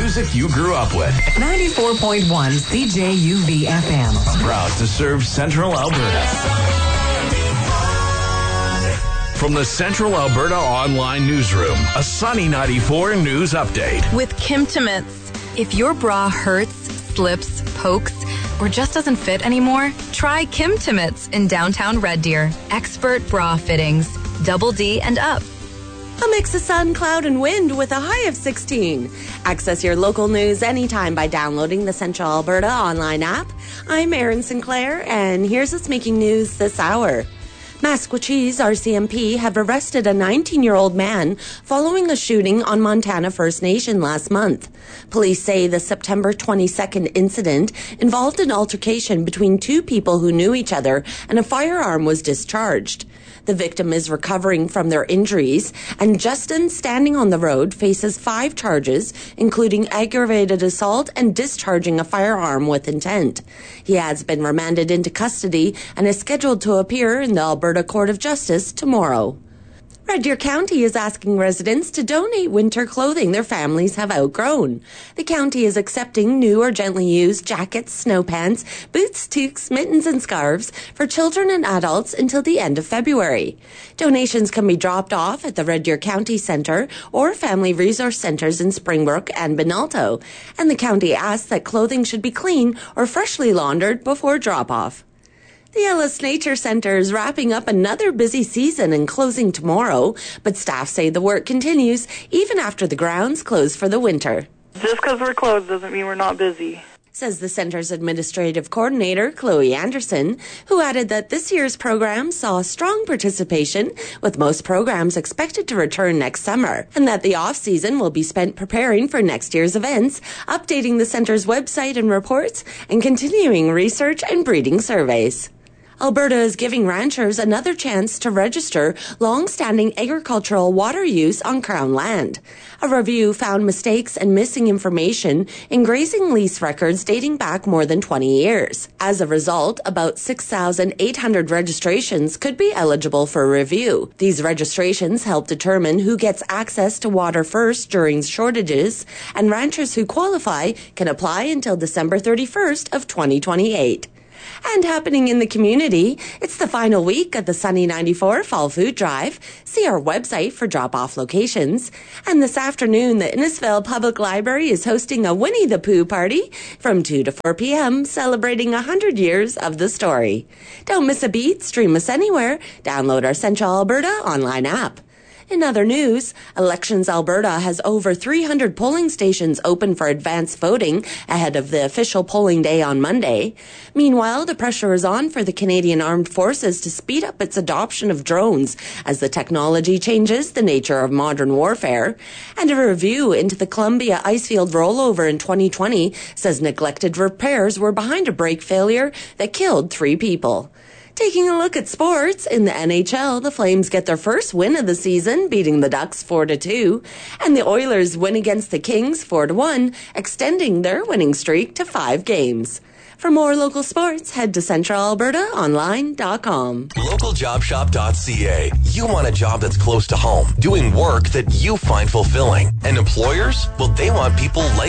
music you grew up with. 94.1 CJUV FM. Proud to serve Central Alberta. From the Central Alberta Online Newsroom, a Sunny 94 news update. With Kimtimates. If your bra hurts, slips, pokes, or just doesn't fit anymore, try Kimtimates in downtown Red Deer. Expert bra fittings, double D and up. A mix of sun, cloud, and wind with a high of 16. Access your local news anytime by downloading the Central Alberta online app. I'm Erin Sinclair, and here's what's making news this hour. Maskwacis RCMP have arrested a 19-year-old man following a shooting on Montana First Nation last month. Police say the September 22nd incident involved an altercation between two people who knew each other and a firearm was discharged. The victim is recovering from their injuries, and Justin, standing on the road, faces 5 charges, including aggravated assault and discharging a firearm with intent. He has been remanded into custody and is scheduled to appear in the Alberta Court of Justice tomorrow. Red Deer County is asking residents to donate winter clothing their families have outgrown. The county is accepting new or gently used jackets, snow pants, boots, toques, mittens, and scarves for children and adults until the end of February. Donations can be dropped off at the Red Deer County Centre or Family Resource Centres in Springbrook and Benalto, and the county asks that clothing should be clean or freshly laundered before drop-off. The Ellis Nature Centre is wrapping up another busy season and closing tomorrow, but staff say the work continues even after the grounds close for the winter. Just because we're closed doesn't mean we're not busy, says the centre's administrative coordinator, Chloe Anderson, who added that this year's program saw strong participation, with most programs expected to return next summer, and that the off-season will be spent preparing for next year's events, updating the centre's website and reports, and continuing research and breeding surveys. Alberta is giving ranchers another chance to register long-standing agricultural water use on Crown land. A review found mistakes and missing information in grazing lease records dating back more than 20 years. As a result, about 6,800 registrations could be eligible for review. These registrations help determine who gets access to water first during shortages, and ranchers who qualify can apply until December 31st of 2028. And happening in the community, it's the final week of the Sunny 94 Fall Food Drive. See our website for drop-off locations. And this afternoon, the Innisfail Public Library is hosting a Winnie the Pooh party from 2 to 4 p.m., celebrating 100 years of the story. Don't miss a beat, stream us anywhere, download our Central Alberta online app. In other news, Elections Alberta has over 300 polling stations open for advance voting ahead of the official polling day on Monday. Meanwhile, the pressure is on for the Canadian Armed Forces to speed up its adoption of drones as the technology changes the nature of modern warfare. And a review into the Columbia Icefield rollover in 2020 says neglected repairs were behind a brake failure that killed 3 people. Taking a look at sports, in the NHL, the Flames get their first win of the season, beating the Ducks 4-2, and the Oilers win against the Kings 4-1, extending their winning streak to 5 games. For more local sports, head to centralalbertaonline.com. Localjobshop.ca. You want a job that's close to home, doing work that you find fulfilling. And employers? Well, they want people like